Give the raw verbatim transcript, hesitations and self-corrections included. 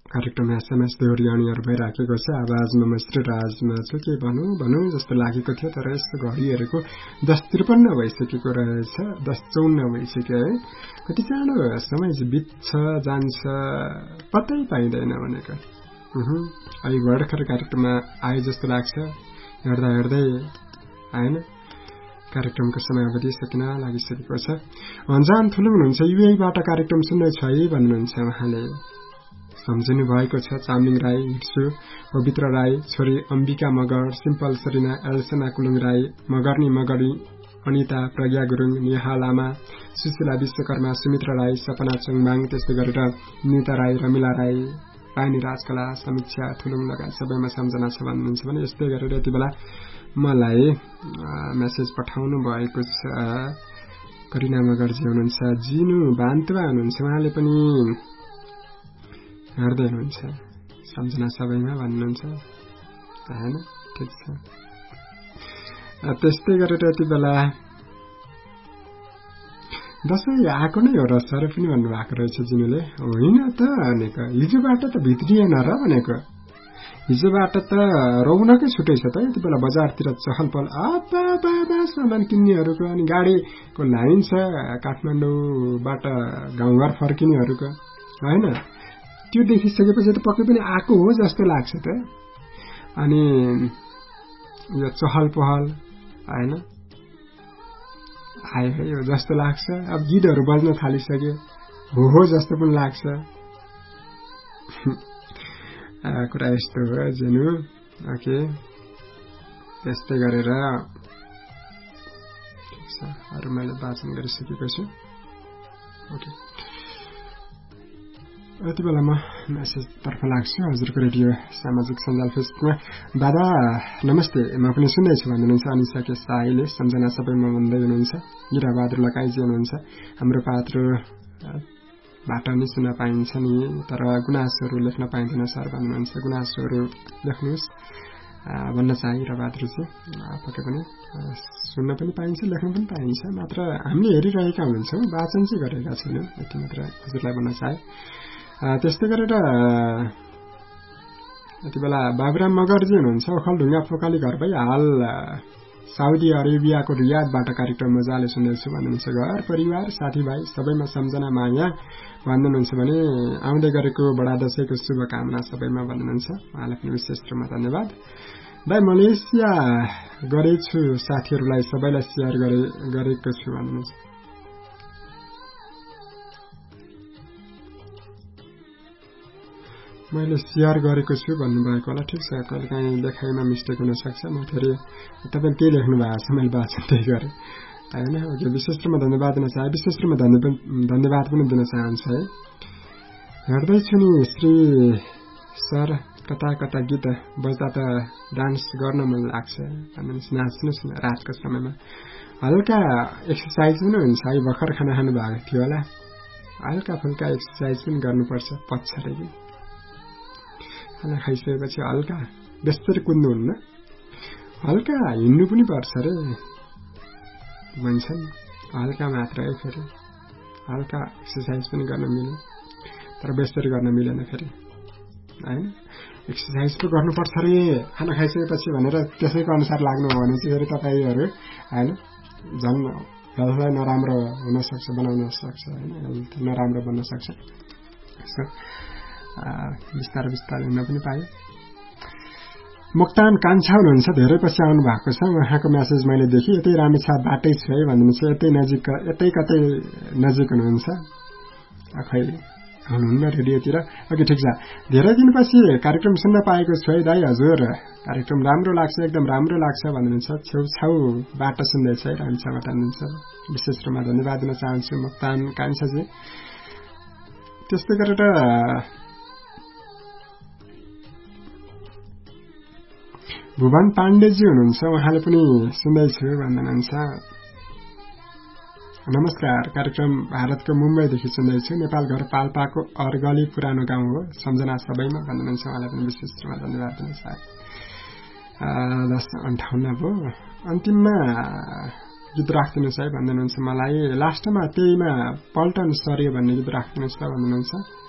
कार्यक्रम एसएमएस दोहोर्याउनेहरू भइराखेको छ। आवाजमा म श्री राजमा छु, के भनौँ भनौँ जस्तो लागेको थियो, तर यस्तो घडी हेरेको दस त्रिपन्न भइसकेको रहेछ, दस चौन्न भइसक्यो है। कति चाँडो समय बित्छ जान्छ पत्तै पाइँदैन भनेको। अहिले भर्खर कार्यक्रममा आए जस्तो लाग्छ, हेर्दा हेर्दै आएन, कार्यक्रमको समय अवधि सकिन लागिसकेको छ। अन्जान थुलुङ हुनुहुन्छ, युएबाट कार्यक्रम सुन्दैछु है भन्नुहुन्छ उहाँले। सम्झिनु भएको छ चामिङ राई, हिट्सु पवित्र राई, छोरी अम्बिका मगर, सिम्पल सरिना, एल्सना कुलुङ राई, मगर्नी मगरी, अनिता, प्रज्ञा गुरुङ, नेहा लामा, सुशीला विश्वकर्मा, सुमित्र राई, सपना चङमाङ, त्यस्तै गरेर निता राई, रमिला राई, पानी राजकला, समीक्षा थुलुङ लगायत सबैमा सम्झना छ भन्नुहुन्छ भने यस्तै गरेर यति बेला मलाई मेसेज पठाउनु भएको छ। करिना मगर्जी हुनुहुन्छ, जिनु बान्तवा हुनुहुन्छ, उहाँले पनि हेर्दै हुनुहुन्छ, सम्झना सबैमा भन्नुहुन्छ हैन, ठिक छ। त्यस्तै गरेर यति बेला दसैँ आएको नै हो र सर पनि भन्नुभएको रहेछ जिनुले। होइन त भनेको, हिजोबाट त भित्रिएन र भनेको, हिजोबाट त रौनकै छुटै छ त। यति बेला बजारतिर चहल पहल आबा सामान किन्नेहरूको, अनि गाडीको लाइन छ काठमाडौँबाट गाउँघर फर्किनेहरूको होइन। त्यो देखिसकेपछि त पक्कै पनि आएको हो जस्तो लाग्छ त। अनि यो चहल पहल होइन आयो है यो जस्तो लाग्छ। अब गीतहरू बज्न थालिसक्यो, हो हो जस्तो पनि लाग्छ। कुरा यस्तो हो जेनु। ओके, त्यस्तै गरेर ठिक छ, अरू मैले वाचन गरिसकेको छु। ओके, यति बेला म मेसेजतर्फ लाग्छु। हजुरको रेडियो सामाजिक सञ्जाल फेसबुकमा दादा नमस्ते, म पनि सुन्दैछु भन्नुहुन्छ अनिसा के साईले। सम्झना सबैमा भन्दै हुनुहुन्छ। गिराबहादुर लकाइजी हुनुहुन्छ, हाम्रो पात्रबाट नि सुन्न पाइन्छ नि, तर गुनासोहरू लेख्न पाइँदैन सर भन्नुहुन्छ। गुनासोहरू लेख्नुहोस् भन्न चाहे गिराबहादुरजी, पक्कै पनि सुन्न पनि पाइन्छ, लेख्न पनि पाइन्छ, मात्र हामीले हेरिरहेका हुन्छौँ, वाचन चाहिँ गरेका छैनौँ, यति मात्र हजुरलाई भन्न चाहे। त्यस्तै गरेर यति बेला बाबुराम मगर्जी हुनुहुन्छ, ओखलढुङ्गा फोकाली घर भई हाल साउदी अरेबियाको रियादबाट कार्यक्रम मजाले सुन्दैछु भन्नुहुन्छ। घर परिवार साथीभाइ सबैमा सम्झना माया भन्नुहुन्छ भने आउँदै गरेको बडा दशैंको शुभकामना सबैमा भन्नुहुन्छ। उहाँलाई पनि विशेष रूपमा धन्यवाद। भाइ मलेसिया गरेछु, साथीहरूलाई सबैलाई सेयर गरे गरेको छु भन्नुहुन्छ। मैले सेयर गरेको छु भन्नुभएको होला, ठिक छ, कहिले काहीँ लेखाइमा मिस्टेक हुन सक्छ। म फेरि तपाईँ के लेख्नु भएको छ मैले वाचन त्यही गरेँ होइन। ओके, विशेष रूपमा धन्यवाद दिन चाहे, विशेष रूपमा धन्यवाद पनि दिन चाहन्छु है। हेर्दैछु नि श्री सर, कता कता गीत बज्दा त डान्स गर्न मन लाग्छ भन्नुहुन्छ। नाच्नुहोस् न रातको समयमा, हल्का एक्सर्साइज पनि हुन्छ है। भर्खर खाना खानु भएको थियो होला, हल्का फुल्का एक्सर्साइज पनि गर्नुपर्छ पछाडि कि खाना खाइसकेपछि हल्का बेस्तरी कुद्नुहुन्न, हल्का हिँड्नु पनि पर्छ अरे भन्छन्। हल्का मात्र है, फेरि हल्का एक्सर्साइज पनि गर्न मिल्यो, तर बेस्तरी गर्न मिलेन फेरि होइन। एक्सर्साइज पो गर्नुपर्छ अरे खाना खाइसकेपछि भनेर त्यसैको अनुसार लाग्नु हो भने चाहिँ फेरि तपाईँहरू होइन झन् हेल्थलाई नराम्रो हुनसक्छ, बनाउन सक्छ होइन, हेल्थ नराम्रो बन्न सक्छ। सो बिस्तारै बिस्तारै हुन पनि पायो। मोक्तान कान्छा हुनुहुन्छ, धेरै पछि आउनु भएको छ। उहाँको म्यासेज मैले देखेँ, यतै रामेछाप बाटै छु है भन्नुहुन्छ। यतै नजिक, यतै कतै नजिक हुनुहुन्छ, खै हुनुहुन्न रेडियोतिर। ओके, ठिक छ। धेरै दिनपछि कार्यक्रम सुन्न पाएको छु है दाइ, हजुर कार्यक्रम राम्रो लाग्छ, एकदम राम्रो लाग्छ भन्नुहुन्छ। छेउछाउबाट सुन्दैछ है रामेछापबाट हुनुहुन्छ, विशेष रूपमा धन्यवाद दिन चाहन्छु मोक्तान कान्छाजी। त्यस्तै गरेर भुवन पाण्डेजी हुनुहुन्छ, उहाँले पनि सुन्दैछु भन्नुहुन्छ। नमस्कार, कार्यक्रम भारतको मुम्बईदेखि सुन्दैछु, नेपाल घर पाल्पाको अर्गली पुरानो गाउँ हो, सम्झना सबैमा भन्नुहुन्छ। उहाँलाई पनि विशेष रूपमा धन्यवाद दिन चाहे। दस अन्ठाउन्न भयो, अन्तिममा गीत राखिदिनुहोस् है भन्नुहुन्छ मलाई। लास्टमा त्यहीमा पल्टन सर्यो भन्ने गीत राखिदिनुहोस् ल भन्नुहुन्छ।